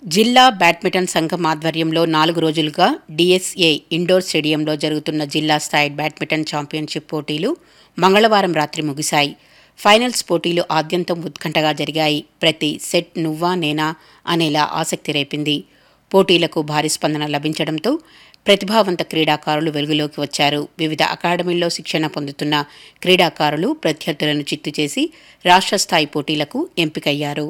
జిల్లా బ్యాడ్మింటన్ సంఘం ఆధ్వర్యంలో 4 రోజులుగా డీఎస్ఏ ఇండోర్ స్టేడియంలో జరుగుతున్న జిల్లా స్థాయి బ్యాడ్మింటన్ ఛాంపియన్షిప్ పోటీలు మంగళవారం రాత్రి ముగిశాయి. ఫైనల్స్ పోటీలు ఆద్యంతం ఉత్కంఠగా జరిగాయి. ప్రతి సెట్ నువ్వా నేనా అనేలా ఆసక్తి రేపింది. పోటీలకు భారీ స్పందన లభించడంతో ప్రతిభావంత క్రీడాకారులు వెలుగులోకి వచ్చారు. వివిధ అకాడమీల్లో శిక్షణ పొందుతున్న క్రీడాకారులు ప్రత్యర్థులను చిత్తు చేసి రాష్ట్ర స్థాయి పోటీలకు ఎంపికయ్యారు.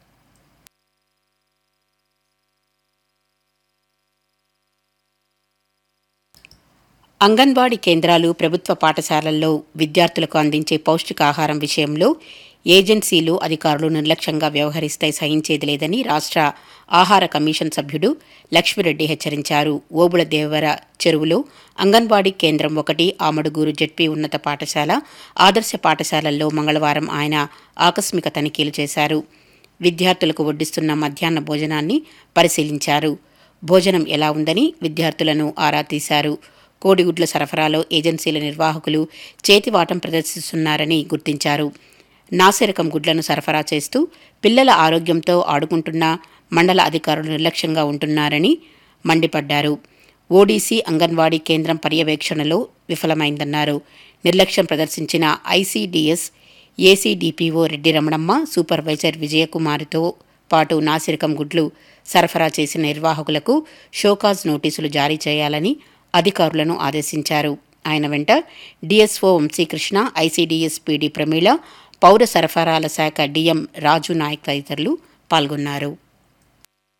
అంగన్వాడీ కేంద్రాలు, ప్రభుత్వ పాఠశాలల్లో విద్యార్థులకు అందించే పౌష్టికాహారం విషయంలో ఏజెన్సీలు, అధికారులు నిర్లక్ష్యంగా వ్యవహరిస్తే సహించేది లేదని రాష్ట్ర ఆహార కమిషన్ సభ్యుడు లక్ష్మిరెడ్డి హెచ్చరించారు. ఓబుళదేవర చెరువులో అంగన్వాడీ కేంద్రం 1, ఆమడుగూరు జెడ్పీ ఉన్నత పాఠశాల, ఆదర్శ పాఠశాలల్లో మంగళవారం ఆయన ఆకస్మిక తనిఖీలు చేశారు. విద్యార్థులకు వడ్డిస్తున్న మధ్యాహ్న భోజనాన్ని పరిశీలించారు. భోజనం ఎలా ఉందని విద్యార్థులను ఆరా తీశారు. కోడిగుడ్ల సరఫరాలో ఏజెన్సీల నిర్వాహకులు చేతివాటం ప్రదర్శిస్తున్నారని గుర్తించారు. నాసిరకం గుడ్లను సరఫరా చేస్తూ పిల్లల ఆరోగ్యంతో ఆడుకుంటున్న మండల అధికారులు నిర్లక్ష్యంగా ఉంటున్నారని మండిపడ్డారు. ఓడీసీ అంగన్వాడీ కేంద్రం పర్యవేక్షణలో విఫలమైందన్నారు. నిర్లక్ష్యం ప్రదర్శించిన ఐసీడీఎస్ ఏసీడీపీఓ రెడ్డి రమణమ్మ, సూపర్వైజర్ విజయకుమారితో పాటు నాసిరకం గుడ్లు సరఫరా చేసిన నిర్వాహకులకు షోకాజ్ నోటీసులు జారీ చేయాలని అధికారులను ఆదేశించారు. ఆయన వెంట DSO Vamsikrishna, ICDS PD Pramila, పౌర సరఫరాల శాఖ డీఎం రాజు నాయక్ తదితరులు పాల్గొన్నారు.